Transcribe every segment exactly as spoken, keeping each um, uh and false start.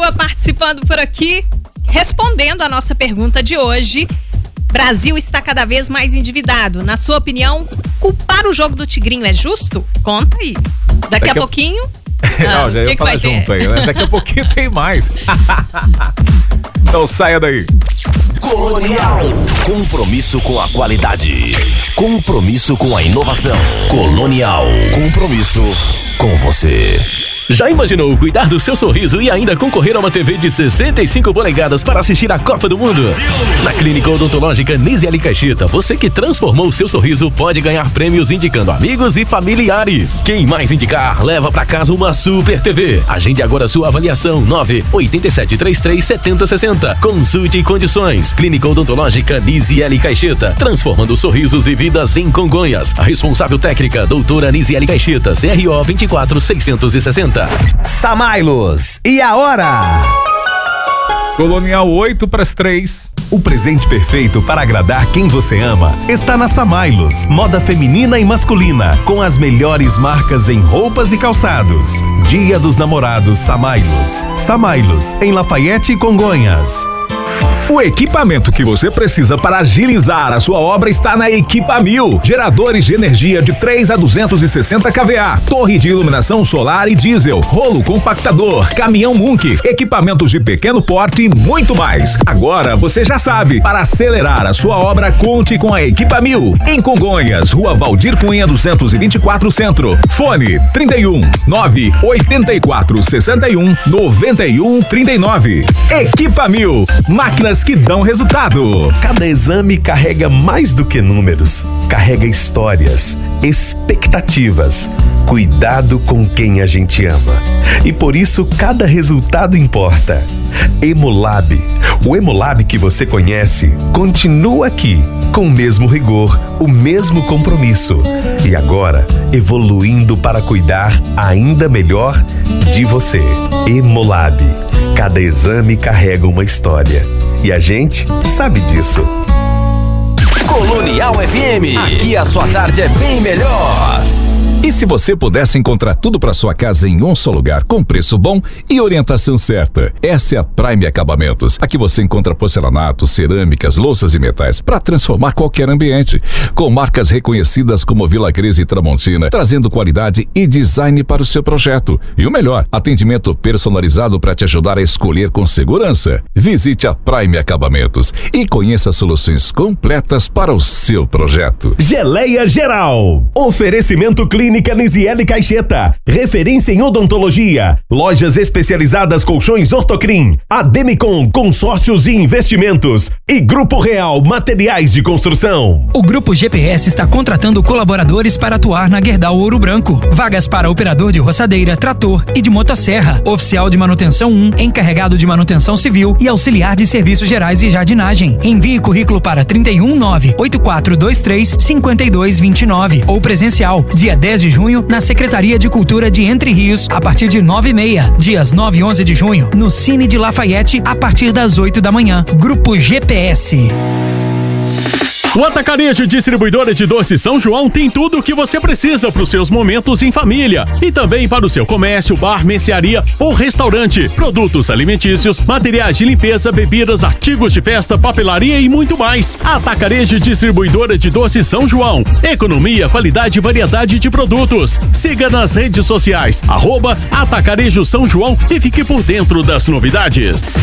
continua participando por aqui, respondendo a nossa pergunta de hoje. Brasil está cada vez mais endividado. Na sua opinião, culpar o jogo do Tigrinho é justo? Conta aí. Daqui, Daqui a, a pouquinho... Não, ah, já ia que falar que junto aí, né? Daqui a pouquinho tem mais. Então saia daí. Colonial. Compromisso com a qualidade. Compromisso com a inovação. Colonial. Compromisso com você. Já imaginou cuidar do seu sorriso e ainda concorrer a uma T V de sessenta e cinco polegadas para assistir a Copa do Mundo? Na Clínica Odontológica Nisiele Caixeta, você que transformou o seu sorriso pode ganhar prêmios indicando amigos e familiares. Quem mais indicar, leva para casa uma Super T V. Agende agora sua avaliação nove oito sete três três sete zero seis zero. Consulte condições. Clínica Odontológica Nisiele Caixeta, transformando sorrisos e vidas em Congonhas. A responsável técnica, doutora Nisiele Caixeta, C R O vinte e quatro seiscentos e sessenta. Samailos, e a hora? Colonial oito para as três. O presente perfeito para agradar quem você ama está na Samailos, moda feminina e masculina, com as melhores marcas em roupas e calçados. Dia dos Namorados Samailos. Samailos, em Lafayette e Congonhas. O equipamento que você precisa para agilizar a sua obra está na Equipamil. Geradores de energia de três a duzentos e sessenta kVA, torre de iluminação solar e diesel, rolo compactador, caminhão Munk, equipamentos de pequeno porte e muito mais. Agora você já sabe, para acelerar a sua obra, conte com a Equipamil. Em Congonhas, Rua Valdir Cunha duzentos e vinte e quatro Centro. Fone trinta e um, nove oitenta e quatro, sessenta e um, noventa e um, trinta e nove. Equipamil, máquinas que dão resultado. Cada exame carrega mais do que números. Carrega histórias, expectativas, cuidado com quem a gente ama. E por isso cada resultado importa. Hemolab. O Hemolab que você conhece continua aqui, com o mesmo rigor, o mesmo compromisso. E agora, evoluindo para cuidar ainda melhor de você. Hemolab. Cada exame carrega uma história. E a gente sabe disso. Colonial F M. Aqui a sua tarde é bem melhor. E se você pudesse encontrar tudo para sua casa em um só lugar, com preço bom e orientação certa? Essa é a Prime Acabamentos. Aqui você encontra porcelanato, cerâmicas, louças e metais para transformar qualquer ambiente. Com marcas reconhecidas como Vila Cris e Tramontina, trazendo qualidade e design para o seu projeto. E o melhor, atendimento personalizado para te ajudar a escolher com segurança. Visite a Prime Acabamentos e conheça soluções completas para o seu projeto. Geleia Geral. Oferecimento clínico Clínica Nisiele Caixeta, referência em odontologia, lojas especializadas colchões Ortocrim, Ademicon Consórcios e Investimentos e Grupo Real Materiais de Construção. O Grupo G P S está contratando colaboradores para atuar na Gerdau Ouro Branco. Vagas para operador de roçadeira, trator e de motosserra, oficial de manutenção um, encarregado de manutenção civil e auxiliar de serviços gerais e jardinagem. Envie currículo para trinta e um, nove oito quatro dois três, cinco dois dois nove ou presencial, dia dez de junho, na Secretaria de Cultura de Entre Rios, a partir de nove e meia. Dias nove e onze de junho, no Cine de Lafayette, a partir das oito da manhã. Grupo G P S. O Atacarejo Distribuidora de Doces São João tem tudo o que você precisa para os seus momentos em família e também para o seu comércio, bar, mercearia ou restaurante. Produtos alimentícios, materiais de limpeza, bebidas, artigos de festa, papelaria e muito mais. Atacarejo Distribuidora de Doces São João. Economia, qualidade e variedade de produtos. Siga nas redes sociais, arroba Atacarejo São João e fique por dentro das novidades.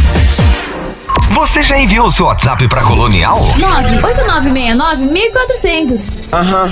Você já enviou o seu WhatsApp pra Colonial? nove oito nove seis nove mil e quatrocentos. Aham.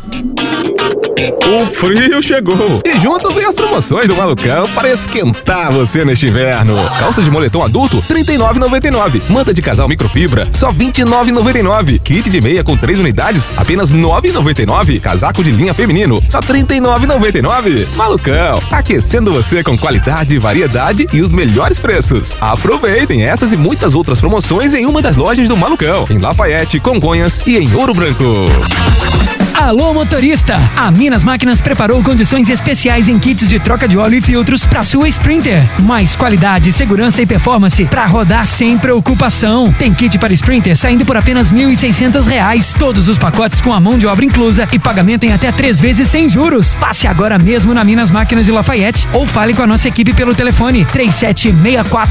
O frio chegou e junto vem as promoções do Malucão para esquentar você neste inverno. Calça de moletom adulto, trinta e nove reais e noventa e nove centavos. Manta de casal microfibra, só vinte e nove reais e noventa e nove centavos. Kit de meia com três unidades, apenas nove reais e noventa e nove centavos. Casaco de linha feminino, só trinta e nove reais e noventa e nove centavos. Malucão, aquecendo você com qualidade, variedade e os melhores preços. Aproveitem essas e muitas outras promoções em uma das lojas do Malucão, em Lafayette, Congonhas e em Ouro Branco. Alô, motorista! A Minas Máquinas preparou condições especiais em kits de troca de óleo e filtros para sua Sprinter. Mais qualidade, segurança e performance para rodar sem preocupação. Tem kit para Sprinter saindo por apenas mil e seiscentos reais. Todos os pacotes com a mão de obra inclusa e pagamento em até três vezes sem juros. Passe agora mesmo na Minas Máquinas de Lafayette ou fale com a nossa equipe pelo telefone três sete seis quatro